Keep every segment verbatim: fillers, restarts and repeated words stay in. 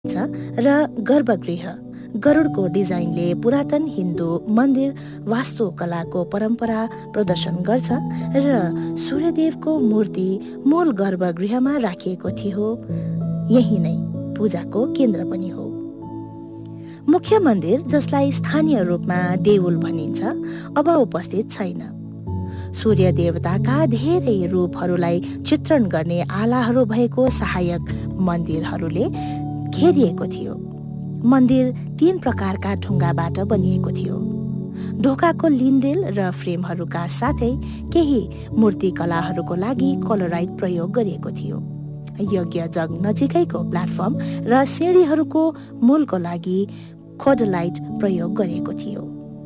र गर्भगृह गरुडको डिजाइनले पुरातन हिन्दू मन्दिर वास्तुकलाको परम्परा प्रदर्शन गर्छ र सूर्यदेवको मूर्ति मूल गर्भगृहमा राखिएको थियो। यही नै पूजाको केन्द्र पनि हो। मुख्य मन्दिर, जसलाई स्थानीय रूपमा देउल भनिन्छ, अब उपस्थित छैन। सूर्य देवताका धेरै रूपहरूलाई चित्रण गर्ने आलाहरू भएको सहायक मन्दिरहरूले घेरिएको थियो। मन्दिर तीन प्रकारका ढुङ्गाबाट बनिएको थियो। ढोकाको लिन्डेल र फ्रेमहरूका साथै केही मूर्तिकलाहरूको लागि कलोराइट प्रयोग गरिएको थियो। यज्ञ जग नजिकैको प्लेटफर्म र सिँढीहरूको मूलको लागि खोडलाइट प्रयोग गरिएको थियो।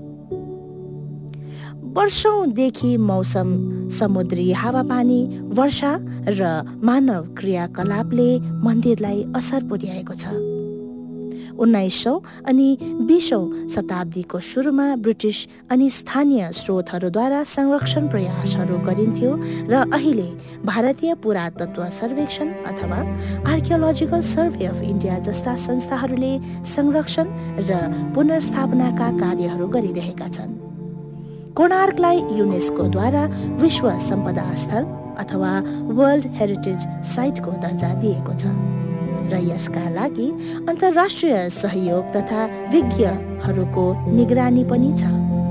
वर्षौंदेखि मौसम, समुद्री हावापानी, वर्षा र मानव क्रियाकलापले मन्दिरलाई असर पुर्याएको छ। उन्नाइसौं अनि बीसौं शताब्दीको सुरुमा ब्रिटिस अनि स्थानीय स्रोतहरूद्वारा संरक्षण प्रयासहरू गरिन्थ्यो र अहिले भारतीय पुरातत्व सर्वेक्षण अथवा आर्कियोलोजिकल सर्वे अफ इन्डिया जस्ता संस्थाहरूले संरक्षण र पुनर्स्थापनाका कार्यहरू गरिरहेका छन्। कोणार्कलाई युनेस्कोद्वारा विश्व सम्पदा स्थल अथवा वर्ल्ड हेरिटेज साइटको दर्जा दिएको छ र यसका लागि अन्तर्राष्ट्रिय सहयोग तथा विज्ञहरूको निगरानी पनि छ।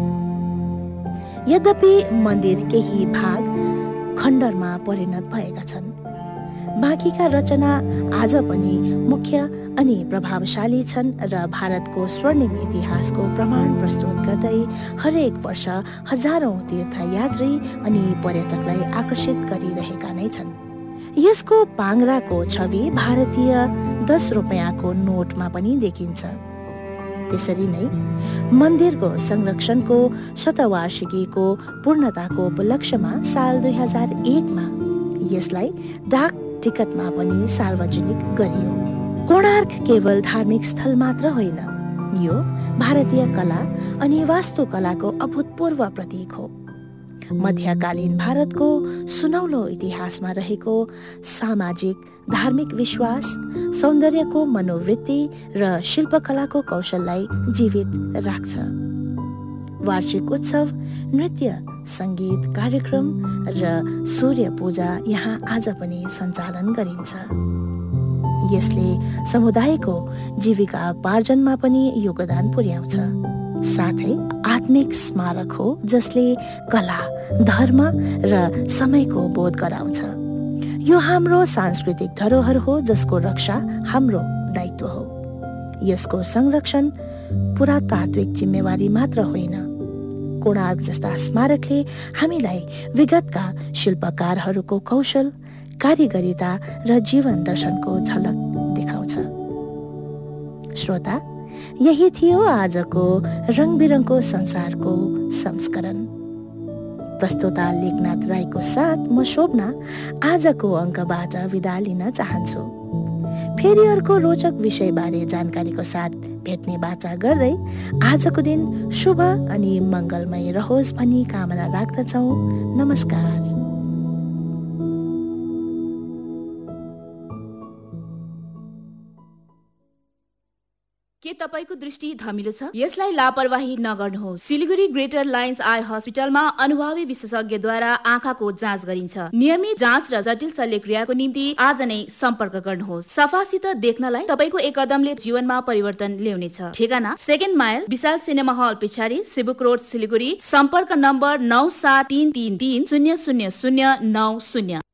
यद्यपि मन्दिर केही भाग खण्डरमा परिणत भएका छन्। बाँकीका रचना आज पनि मुख्य अनि प्रभावशाली छन् र भारतको स्वर्णिम इतिहासको प्रमाण प्रस्तुत गर्दै हरेक वर्ष हजारौं तीर्थयात्री अनि पर्यटकलाई आकर्षित गरिरहेका नै छन्। यसको पाङ्ग्राको छवि भारतीय दस रुपियाँको नोटमा पनि देखिन्छ। त्यसरी नै मन्दिरको संरक्षणको शतवार्षिकीको पूर्णताको उपलक्ष्यमा साल दुई हजार एकमा यसलाई डाक टिकटमा पनि सार्वजनिक गरियो। कोणार्क केवल धार्मिक स्थल मात्र होइन, यो भारतीय कला अनि वास्तुकलाको अभूतपूर्व प्रतीक हो। मध्यकालीन भारतको सुनौलो इतिहासमा रहेको सामाजिक, धार्मिक विश्वास, सौन्दर्यको मनोवृत्ति र शिल्पकलाको कौशललाई जीवित राख्छ। वार्षिक उत्सव, नृत्य, सङ्गीत कार्यक्रम र सूर्य पूजा यहाँ आज पनि सञ्चालन गरिन्छ। यसले समुदायको जीविकापार्जनमा पनि योगदान पुर्याउँछ। साथै आत्मिक स्मारक हो जसले कला, धर्म र समयको बोध गराउँछ। यो हाम्रो सांस्कृतिक धरोहर हो जसको रक्षा हाम्रो दायित्व हो। यसको संरक्षण पुरातात्विक जिम्मेवारी मात्र होइन। कोणार्क जस्ता स्मारकले हामीलाई विगतका शिल्पकारहरूको कौशल, कारिगरिता र जीवन दर्शनको झलक देखाउँछ। श्रोता, यही थियो आजको रङबिरङको संसारको संस्करण। प्रस्तोता लेखनाथ राईको साथ म शोभना आजको अङ्कबाट विदा लिन चाहन्छु। फेरि अर्को रोचक विषयबारे जानकारीको साथ भेट्ने बाचा गर्दै आजको दिन शुभ अनि मङ्गलमय रहोस् भनी कामना राख्दछौँ। नमस्कार। के तपाईको दृष्टि धमिलो छ? यसलाई लापरवाही नगर्नुहोस्। सिलिगुडी ग्रेटर लायन्स आई हस्पिटलमा अनुभवी विशेषज्ञद्वारा आँखाको जाँच गरिन्छ। नियमित जाँच र जटिल शल्यक्रियाको निम्ति आज नै सम्पर्क गर्नुहोस्। सफासित देख्नलाई तपाईको एक कदमले जीवनमा परिवर्तन ल्याउनेछ। ठेगाना सेकेन्ड माइल विशाल सिनेमा हल पछाडि, सिबुक रोड, सिलिगुडी। सम्पर्क नम्बर नौ सात तीन तीन तीन शून्य शून्य शून्य नौ शून्य।